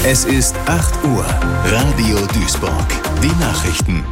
Es ist 8 Uhr. Radio Duisburg. Die Nachrichten.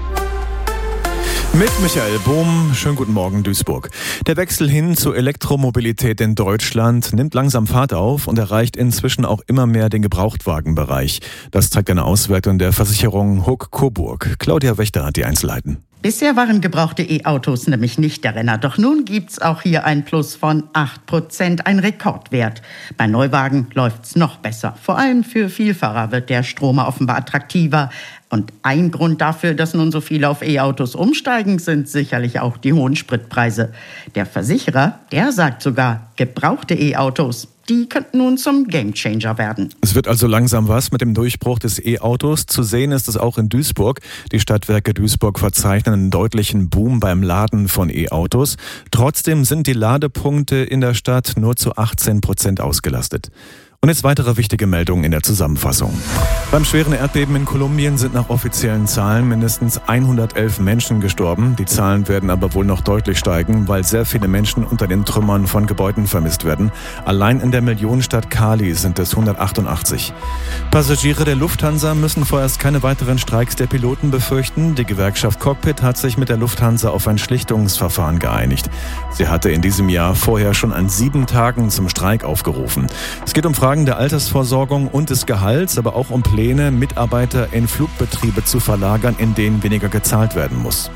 Mit Michael Bohm. Schönen guten Morgen, Duisburg. Der Wechsel hin zur Elektromobilität in Deutschland nimmt langsam Fahrt auf und erreicht inzwischen auch immer mehr den Gebrauchtwagenbereich. Das zeigt eine Auswertung der Versicherung Huck Coburg. Claudia Wächter hat die Einzelheiten. Bisher waren gebrauchte E-Autos nämlich nicht der Renner. Doch nun gibt's auch hier ein Plus von 8%, ein Rekordwert. Bei Neuwagen läuft's noch besser. Vor allem für Vielfahrer wird der Stromer offenbar attraktiver. Und ein Grund dafür, dass nun so viele auf E-Autos umsteigen, sind sicherlich auch die hohen Spritpreise. Der Versicherer, der sagt sogar, gebrauchte E-Autos, die könnten nun zum Gamechanger werden. Es wird also langsam was mit dem Durchbruch des E-Autos. Zu sehen ist es auch in Duisburg. Die Stadtwerke Duisburg verzeichnen einen deutlichen Boom beim Laden von E-Autos. Trotzdem sind die Ladepunkte in der Stadt nur zu 18% ausgelastet. Und jetzt weitere wichtige Meldungen in der Zusammenfassung. Beim schweren Erdbeben in Kolumbien sind nach offiziellen Zahlen mindestens 111 Menschen gestorben. Die Zahlen werden aber wohl noch deutlich steigen, weil sehr viele Menschen unter den Trümmern von Gebäuden vermisst werden. Allein in der Millionenstadt Cali sind es 188. Passagiere der Lufthansa müssen vorerst keine weiteren Streiks der Piloten befürchten. Die Gewerkschaft Cockpit hat sich mit der Lufthansa auf ein Schlichtungsverfahren geeinigt. Sie hatte in diesem Jahr vorher schon an 7 Tagen zum Streik aufgerufen. Es geht um Fragen der Altersvorsorgung und des Gehalts, aber auch um Pläne, Mitarbeiter in Flugbetriebe zu verlagern, in denen weniger gezahlt werden muss.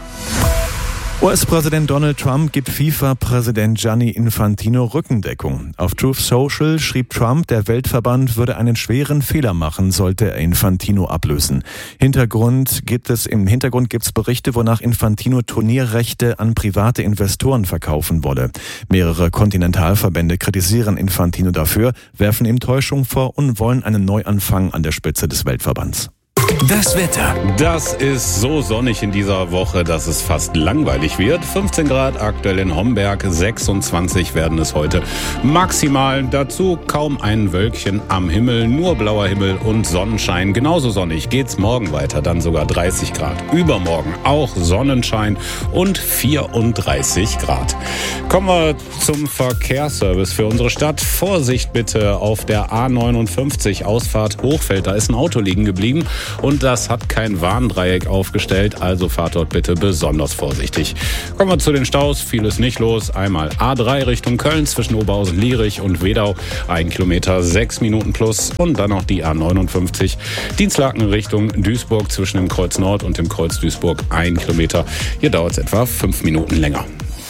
US-Präsident Donald Trump gibt FIFA-Präsident Gianni Infantino Rückendeckung. Auf Truth Social schrieb Trump, der Weltverband würde einen schweren Fehler machen, sollte er Infantino ablösen. Im Hintergrund gibt es Berichte, wonach Infantino Turnierrechte an private Investoren verkaufen wolle. Mehrere Kontinentalverbände kritisieren Infantino dafür, werfen ihm Täuschung vor und wollen einen Neuanfang an der Spitze des Weltverbands. Das Wetter. Das ist so sonnig in dieser Woche, dass es fast langweilig wird. 15 Grad aktuell in Homberg, 26 werden es heute maximal. Dazu kaum ein Wölkchen am Himmel, nur blauer Himmel und Sonnenschein. Genauso sonnig geht's morgen weiter, dann sogar 30 Grad. Übermorgen auch Sonnenschein und 34 Grad. Kommen wir zum Verkehrsservice für unsere Stadt. Vorsicht bitte auf der A59 Ausfahrt Hochfeld. Da ist ein Auto liegen geblieben. Und das hat kein Warndreieck aufgestellt, also fahrt dort bitte besonders vorsichtig. Kommen wir zu den Staus, viel ist nicht los. Einmal A3 Richtung Köln zwischen Oberhausen, Lierich und Wedau, 1 Kilometer, 6 Minuten plus. Und dann noch die A59 Dienstlaken Richtung Duisburg zwischen dem Kreuz Nord und dem Kreuz Duisburg, 1 Kilometer. Hier dauert es etwa 5 Minuten länger.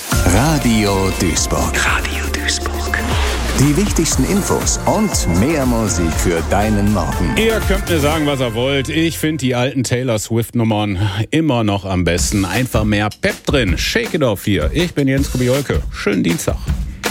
Radio Duisburg. Radio Duisburg. Die wichtigsten Infos und mehr Musik für deinen Morgen. Ihr könnt mir sagen, was ihr wollt. Ich finde die alten Taylor Swift-Nummern immer noch am besten. Einfach mehr Pep drin. Shake it off hier. Ich bin Jens Kubiolke. Schönen Dienstag.